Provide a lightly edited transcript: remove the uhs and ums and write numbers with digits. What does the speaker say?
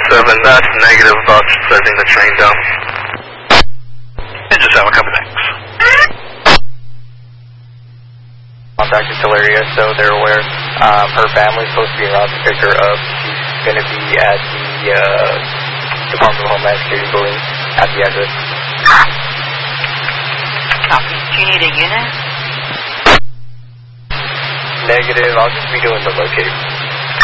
7, that's negative about setting the train down. Engine 7, copy, thanks. Contacted Hilaria, so they're aware. Her family's supposed to be around to pick her up. She's going to be at the Department of Homeland Security building at the address. Copy. Do you need a unit? Negative, I'll just be doing the locate.